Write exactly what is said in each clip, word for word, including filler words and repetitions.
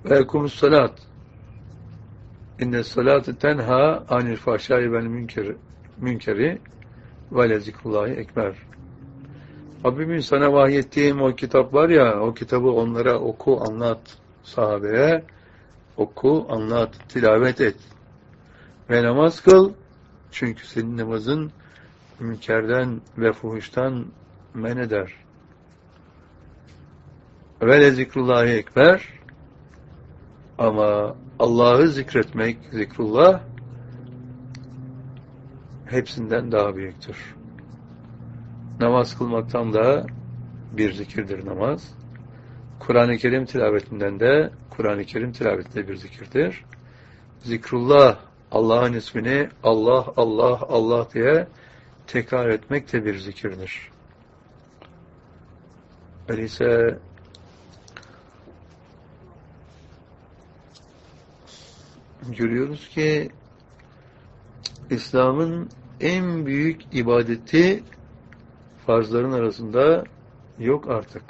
Ve ekumus salat. İnne salatu tenha anil fahşai vel münkeri, münkeri ve le zikrullahi ekber. Rabbimin sana vahyettiğim o kitap var ya, o kitabı onlara oku, anlat, sahabeye oku, anlat, tilavet et ve namaz kıl. Çünkü senin namazın münkerden ve fuhuştan men eder. Ve le zikrullahi ekber. Ama Allah'ı zikretmek, zikrullah hepsinden daha büyüktür. Namaz kılmaktan da bir zikirdir namaz. Kur'an-ı Kerim tilavetinden de Kur'an-ı Kerim tilaveti de bir zikirdir. Zikrullah, Allah'ın ismini Allah, Allah, Allah diye tekrar etmek de bir zikirdir. Öyleyse görüyoruz ki İslam'ın en büyük ibadeti farzların arasında yok artık.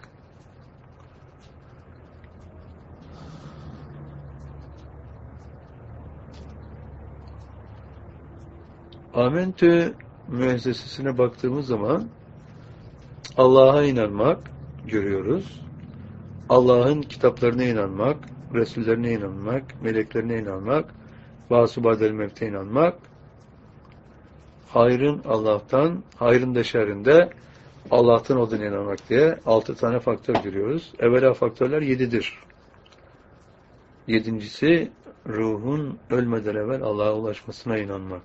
Amentü müessesesine baktığımız zaman Allah'a inanmak görüyoruz. Allah'ın kitaplarına inanmak, Resullerine inanmak, meleklerine inanmak, vasubadel mevte inanmak, hayrın Allah'tan, hayrın da şerrinde Allah'tan olduğuna inanmak diye altı tane faktör görüyoruz. Evvela faktörler yedidir. Yedincisi, ruhun ölmeden evvel Allah'a ulaşmasına inanmak.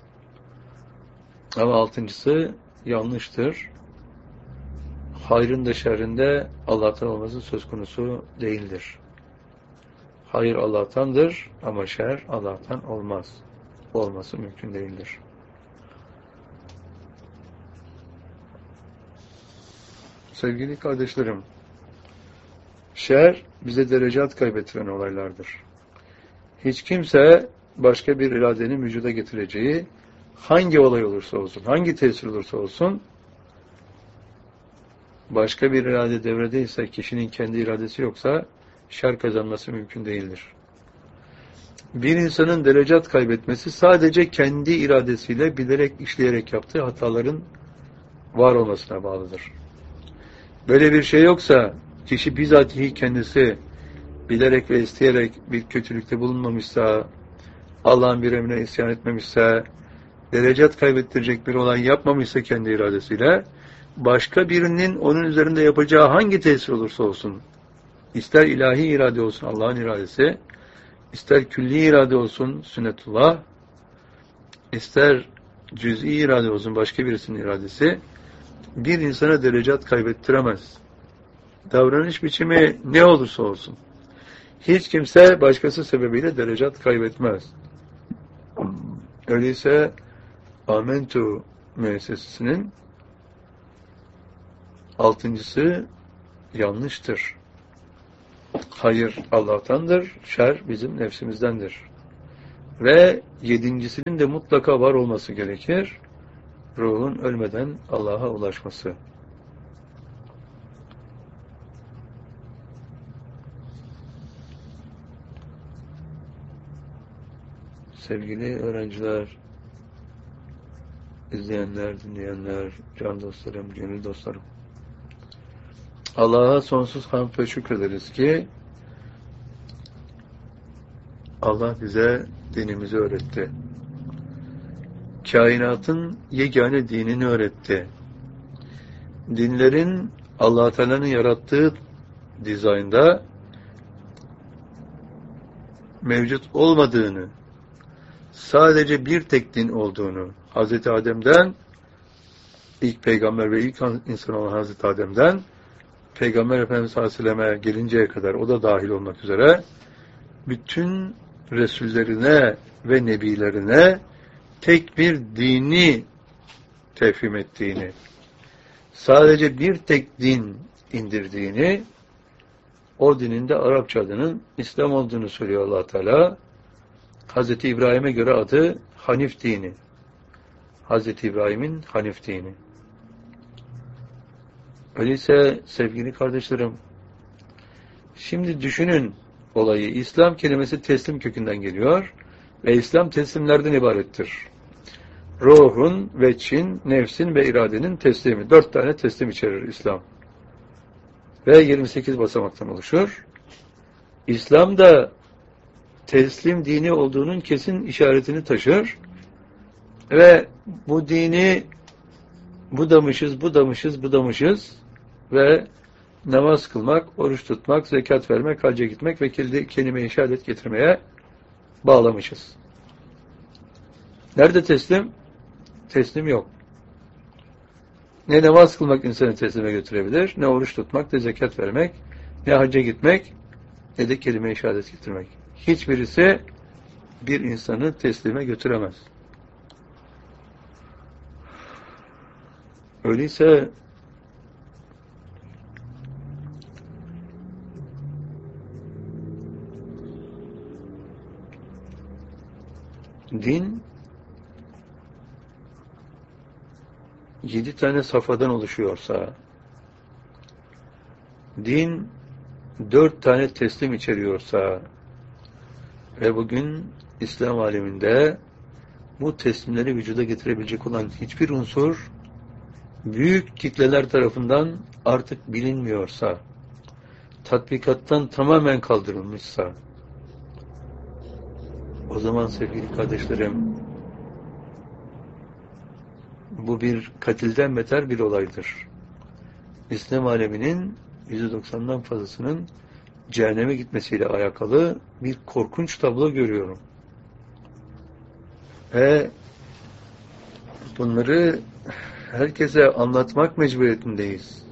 Ama altıncısı yanlıştır. Hayrın da şerrinde Allah'tan olması söz konusu değildir. Hayır Allah'tandır ama şer Allah'tan olmaz. Olması mümkün değildir. Sevgili kardeşlerim, şer bize derecat kaybettiren olaylardır. Hiç kimse başka bir iradenin vücuda getireceği hangi olay olursa olsun, hangi tesir olursa olsun, başka bir irade devredeyse, kişinin kendi iradesi yoksa şer kazanması mümkün değildir. Bir insanın derecat kaybetmesi sadece kendi iradesiyle bilerek işleyerek yaptığı hataların var olmasına bağlıdır. Böyle bir şey yoksa, kişi bizatihi kendisi bilerek ve isteyerek bir kötülükte bulunmamışsa, Allah'ın bir emrine isyan etmemişse, derecat kaybettirecek bir olay yapmamışsa kendi iradesiyle, başka birinin onun üzerinde yapacağı hangi tesir olursa olsun, ister ilahi irade olsun Allah'ın iradesi, ister külli irade olsun sünnetullah, ister cüz'i irade olsun başka birisinin iradesi, bir insana derecat kaybettiremez. Davranış biçimi ne olursa olsun. Hiç kimse başkası sebebiyle derecat kaybetmez. Öyleyse Amentu müessesesinin altıncısı yanlıştır. Hayır Allah'tandır, şer bizim nefsimizdendir. Ve yedincisinin de mutlaka var olması gerekir. Ruhun ölmeden Allah'a ulaşması. Sevgili öğrenciler, izleyenler, dinleyenler, can dostlarım, gönül dostlarım. Allah'a sonsuz hamd ve şükrederiz ki Allah bize dinimizi öğretti. Kainatın yegane dinini öğretti. Dinlerin Allah Teala'nın yarattığı dizaynda mevcut olmadığını, sadece bir tek din olduğunu, Hazreti Adem'den ilk peygamber ve ilk insan olan Hazreti Adem'den Peygamber Efendimiz sallallahu aleyhi ve selleme gelinceye kadar, o da dahil olmak üzere, bütün Resullerine ve Nebilerine tek bir dini tefhim ettiğini, sadece bir tek din indirdiğini, o dinin de Arapça adının İslam olduğunu söylüyor Allah Teala. Hazreti İbrahim'e göre adı Hanif dini. Hazreti İbrahim'in Hanif dini. Öyleyse sevgili kardeşlerim, şimdi düşünün, olayı. İslam kelimesi teslim kökünden geliyor ve İslam teslimlerden ibarettir. Ruhun ve çin, nefsin ve iradenin teslimi. Dört tane teslim içerir İslam. Ve yirmi sekiz basamaktan oluşur. İslam da teslim dini olduğunun kesin işaretini taşır. Ve bu dini budamışız, budamışız, budamışız ve namaz kılmak, oruç tutmak, zekat vermek, hacca gitmek ve kelime-i şehadet getirmeye bağlamışız. Nerede teslim? Teslim yok. Ne namaz kılmak insanı teslime götürebilir, ne oruç tutmak, ne zekat vermek, ne hacca gitmek, ne de kelime-i şehadet getirmek. Hiçbirisi bir insanı teslime götüremez. Öyleyse din yedi tane safhadan oluşuyorsa, din dört tane teslim içeriyorsa ve bugün İslam aleminde bu teslimleri vücuda getirebilecek olan hiçbir unsur büyük kitleler tarafından artık bilinmiyorsa, tatbikattan tamamen kaldırılmışsa, o zaman sevgili kardeşlerim, bu bir katilden beter bir olaydır. İslam aleminin yüzde doksandan fazlasının cehenneme gitmesiyle alakalı bir korkunç tablo görüyorum. Ve bunları herkese anlatmak mecburiyetindeyiz.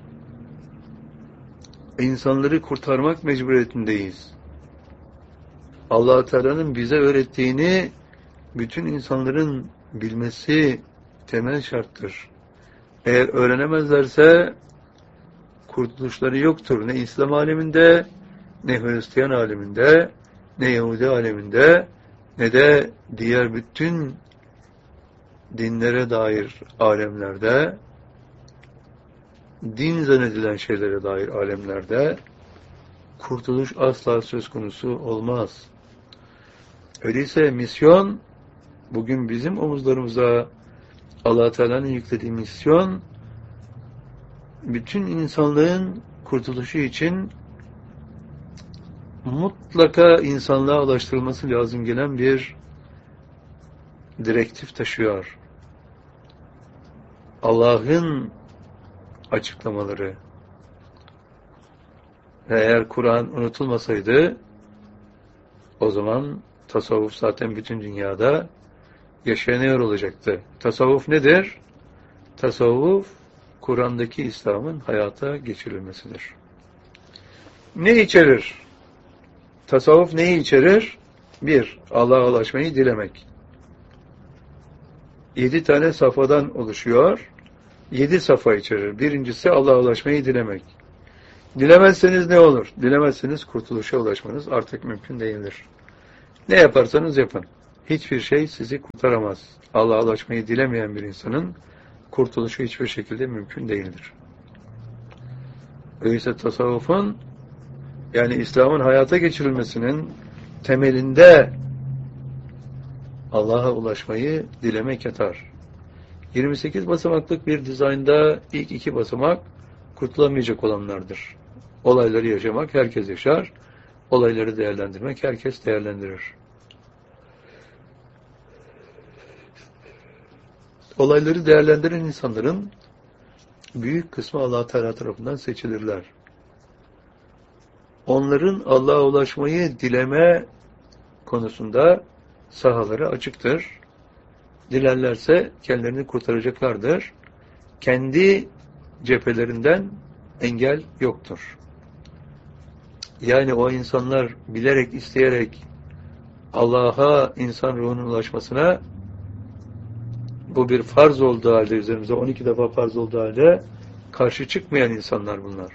İnsanları kurtarmak mecburiyetindeyiz. Allah Teala'nın bize öğrettiğini bütün insanların bilmesi temel şarttır. Eğer öğrenemezlerse kurtuluşları yoktur. Ne İslam aleminde, ne Hristiyan aleminde, ne Yahudi aleminde, ne de diğer bütün dinlere dair alemlerde, din zannedilen şeylere dair alemlerde kurtuluş asla söz konusu olmaz. Öyleyse misyon, bugün bizim omuzlarımıza Allah Teala'nın yüklediği misyon, bütün insanlığın kurtuluşu için mutlaka insanlığa ulaştırılması lazım gelen bir direktif taşıyor. Allah'ın açıklamaları. Ve eğer Kur'an unutulmasaydı, o zaman tasavvuf zaten bütün dünyada yaşanıyor olacaktı. Tasavvuf nedir? Tasavvuf, Kur'an'daki İslam'ın hayata geçirilmesidir. Ne içerir? Tasavvuf neyi içerir? Bir, Allah'a ulaşmayı dilemek. Yedi tane safhadan oluşuyor. Yedi safa içerir. Birincisi Allah'a ulaşmayı dilemek. Dilemezseniz ne olur? Dilemezseniz kurtuluşa ulaşmanız artık mümkün değildir. Ne yaparsanız yapın. Hiçbir şey sizi kurtaramaz. Allah'a ulaşmayı dilemeyen bir insanın kurtuluşu hiçbir şekilde mümkün değildir. Öyleyse tasavvufun, yani İslam'ın hayata geçirilmesinin temelinde Allah'a ulaşmayı dilemek yatar. yirmi sekiz basamaklık bir dizaynda ilk iki basamak kurtulamayacak olanlardır. Olayları yaşamak herkes yaşar, olayları değerlendirmek herkes değerlendirir. Olayları değerlendiren insanların büyük kısmı Allah Teala tarafından seçilirler. Onların Allah'a ulaşmayı dileme konusunda sahaları açıktır. Dilerlerse kendilerini kurtaracaklardır. Kendi cephelerinden engel yoktur. Yani o insanlar bilerek, isteyerek Allah'a insan ruhunun ulaşmasına, bu bir farz olduğu halde, üzerimize on iki defa farz olduğu halde karşı çıkmayan insanlar bunlar.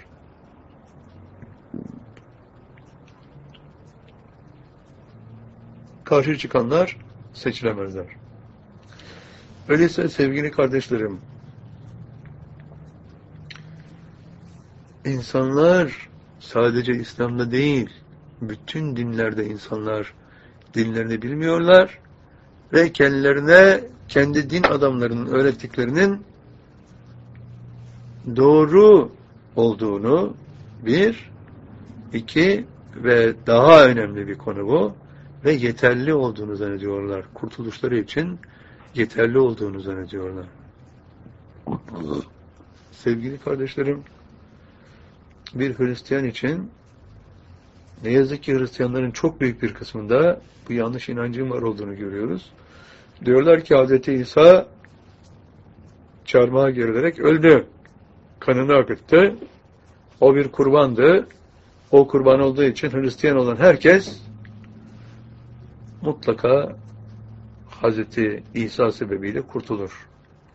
Karşı çıkanlar seçilemezler. Öyleyse sevgili kardeşlerim, insanlar sadece İslam'da değil, bütün dinlerde insanlar dinlerini bilmiyorlar ve kendilerine kendi din adamlarının öğrettiklerinin doğru olduğunu, bir, iki ve daha önemli bir konu bu, ve yeterli olduğunu zannediyorlar. Kurtuluşları için yeterli olduğunu zannediyorlar. Sevgili kardeşlerim, bir Hristiyan için ne yazık ki Hristiyanların çok büyük bir kısmında bu yanlış inancın var olduğunu görüyoruz. Diyorlar ki Hazreti İsa çarmıha gerilerek öldü. Kanını akıttı. O bir kurbandı. O kurban olduğu için Hristiyan olan herkes mutlaka Hazreti İsa sebebiyle kurtulur.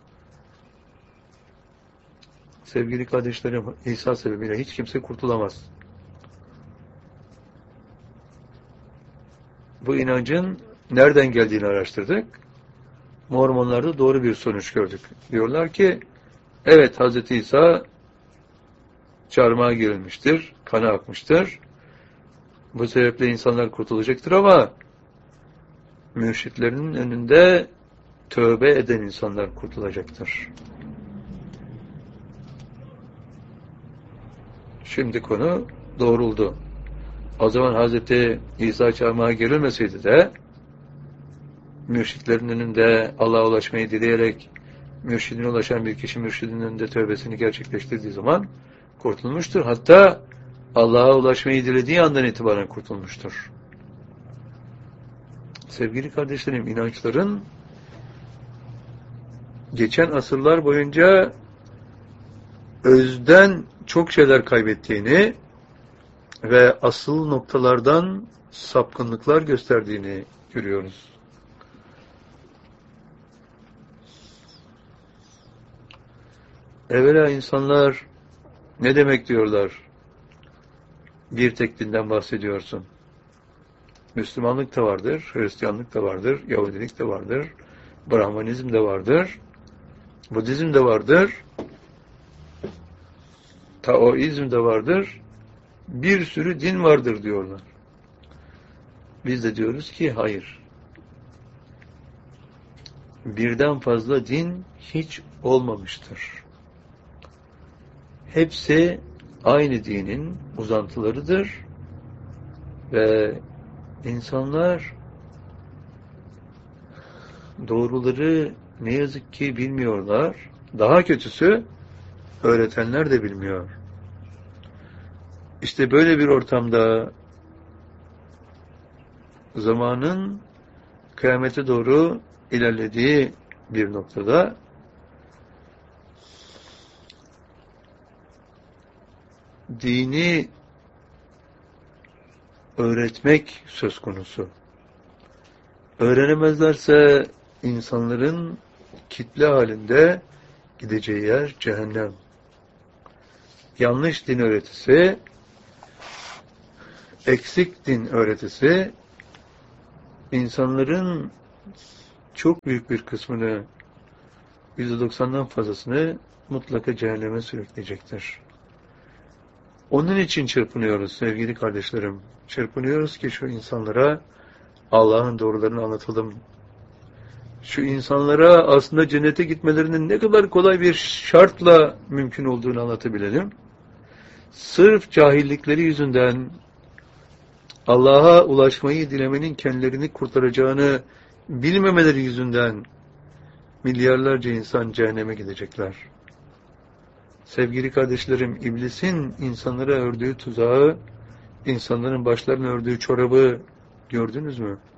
Sevgili kardeşlerim, İsa sebebiyle hiç kimse kurtulamaz. Bu inancın nereden geldiğini araştırdık. Mormonlarda doğru bir sonuç gördük. Diyorlar ki, evet Hazreti İsa çarmıha gerilmiştir, kanı akmıştır. Bu sebeple insanlar kurtulacaktır ama mürşitlerinin önünde tövbe eden insanlar kurtulacaktır. Şimdi konu doğruldu. O zaman Hazreti İsa çarmıha gerilmeseydi de mürşitlerin önünde Allah'a ulaşmayı dileyerek mürşidine ulaşan bir kişi mürşidinin önünde tövbesini gerçekleştirdiği zaman kurtulmuştur. Hatta Allah'a ulaşmayı dilediği andan itibaren kurtulmuştur. Sevgili kardeşlerim, inançların geçen asırlar boyunca özden çok şeyler kaybettiğini ve asıl noktalardan sapkınlıklar gösterdiğini görüyoruz. Evvela insanlar ne demek diyorlar? Bir tek dinden bahsediyorsun. Müslümanlık da vardır, Hristiyanlık da vardır, Yahudilik de vardır, Brahmanizm de vardır, Budizm de vardır, Taoizm de vardır, bir sürü din vardır diyorlar. Biz de diyoruz ki hayır. Birden fazla din hiç olmamıştır. Hepsi aynı dinin uzantılarıdır ve insanlar doğruları ne yazık ki bilmiyorlar. Daha kötüsü öğretenler de bilmiyor. İşte böyle bir ortamda zamanın kıyamete doğru ilerlediği bir noktada dini öğretmek söz konusu. Öğrenemezlerse insanların kitle halinde gideceği yer cehennem. Yanlış din öğretisi, eksik din öğretisi insanların çok büyük bir kısmını, yüzde doksandan fazlasını mutlaka cehenneme sürükleyecektir. Onun için çırpınıyoruz sevgili kardeşlerim. Çırpınıyoruz ki şu insanlara Allah'ın doğrularını anlatalım. Şu insanlara aslında cennete gitmelerinin ne kadar kolay bir şartla mümkün olduğunu anlatabilelim. Sırf cahillikleri yüzünden Allah'a ulaşmayı dilemenin kendilerini kurtaracağını bilmemeleri yüzünden milyarlarca insan cehenneme gidecekler. Sevgili kardeşlerim, iblisin insanlara ördüğü tuzağı, insanların başlarına ördüğü çorabı gördünüz mü?